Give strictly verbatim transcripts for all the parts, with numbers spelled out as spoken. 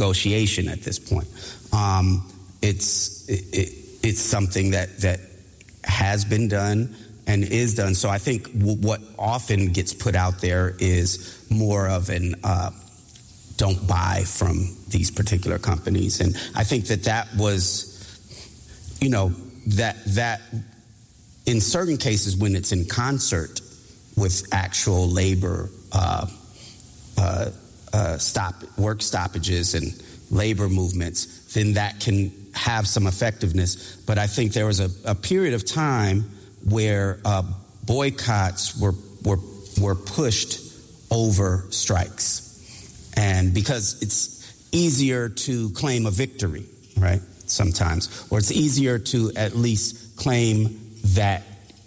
negotiation at this point. Um, it's it, it, it's something that that has been done and is done. So I think w- what often gets put out there is more of an uh, don't buy from these particular companies. And I think that that was, you know, that that in certain cases when it's in concert with actual labor uh, uh, uh, stop work stoppages and labor movements, then that can have some effectiveness. But I think there was a, a period of time where uh, boycotts were were were pushed over strikes, and because it's easier to claim a victory, right? Sometimes, or it's easier to at least claim that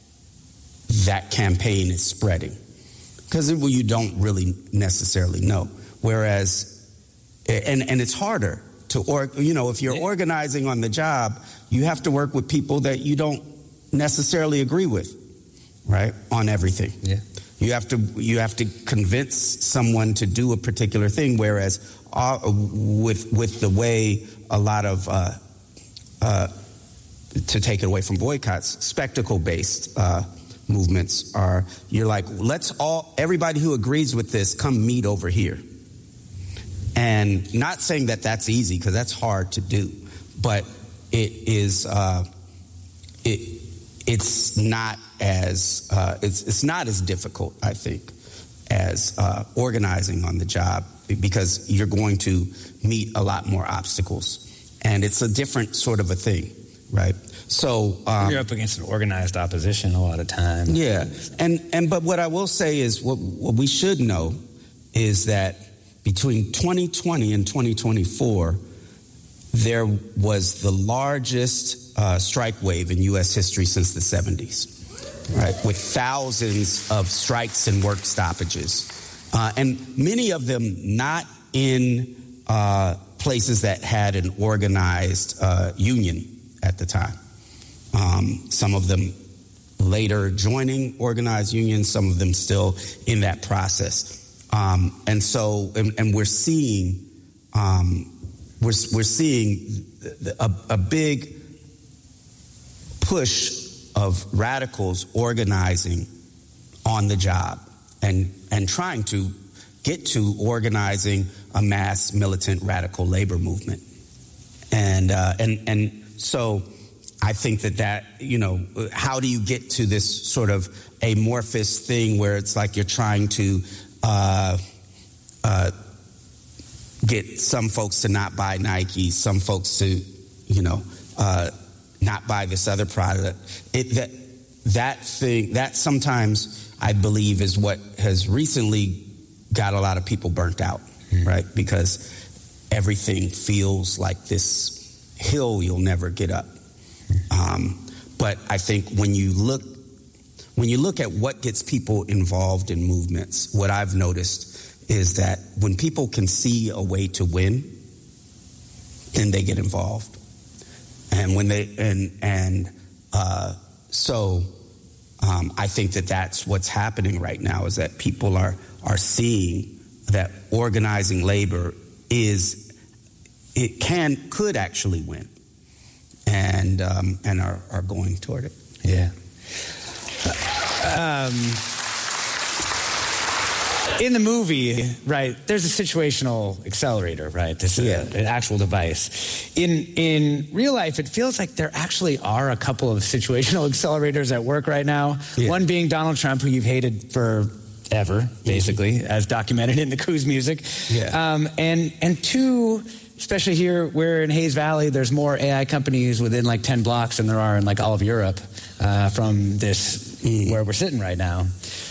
that campaign is spreading, because well, you don't really necessarily know. Whereas, and and it's harder to, or you know, if you're organizing on the job, you have to work with people that you don't necessarily agree with, right? On everything. Yeah. You have to you have to convince someone to do a particular thing. Whereas, uh, with with the way a lot of uh, uh, to take it away from boycotts, spectacle-based uh, movements are, you're like, let's all, everybody who agrees with this, come meet over here. And not saying that that's easy, because that's hard to do, but it is, uh, it it's not as, uh, it's, it's not as difficult, I think, as uh, organizing on the job, because you're going to meet a lot more obstacles. And it's a different sort of a thing, right? So um, you're up against an organized opposition a lot of times. Yeah, and and but what I will say is what, what we should know is that between twenty twenty and twenty twenty-four, there was the largest uh, strike wave in U S history since the seventies, right? With thousands of strikes and work stoppages, uh, and many of them not in uh, places that had an organized uh, union at the time. Um, some of them later joining organized unions, some of them still in that process. Um, and so, and, and we're seeing, um, we're, we're seeing a, a big push of radicals organizing on the job and, and trying to get to organizing a mass militant radical labor movement. And, uh, and, and so I think that that, you know, how do you get to this sort of amorphous thing where it's like you're trying to uh, uh, get some folks to not buy Nike, some folks to, you know, uh, not buy this other product. It, that, that thing, that sometimes I believe is what has recently got a lot of people burnt out, mm-hmm. right? Because everything feels like this hill you'll never get up. Um, but I think when you look when you look at what gets people involved in movements, what I've noticed is that when people can see a way to win, then they get involved. And when they and and uh, so um, I think that that's what's happening right now, is that people are are seeing that organizing labor is it can could actually win. And um, and are, are going toward it. Yeah. Um, in the movie, right, there's a situational accelerator, right? This is yeah. a, an actual device. In in real life, it feels like there actually are a couple of situational accelerators at work right now. Yeah. One being Donald Trump, who you've hated for ever, basically, mm-hmm. as documented in the Coos music. Yeah. Um, and and two, especially here, where in Hayes Valley, there's more A I companies within like ten blocks than there are in like all of Europe uh, from this, mm. where we're sitting right now.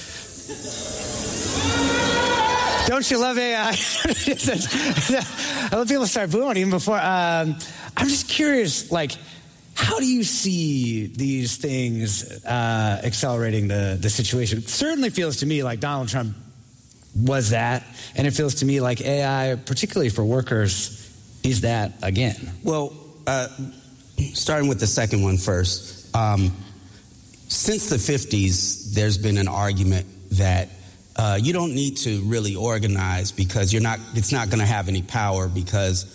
Don't you love A I? I love people start booing even before. Um, I'm just curious, like, how do you see these things uh, accelerating the, the situation? It certainly feels to me like Donald Trump was that, and it feels to me like A I, particularly for workers, is that again. Well, uh, starting with the second one first, um, since the fifties, there's been an argument that uh, you don't need to really organize because you're not. It's not going to have any power because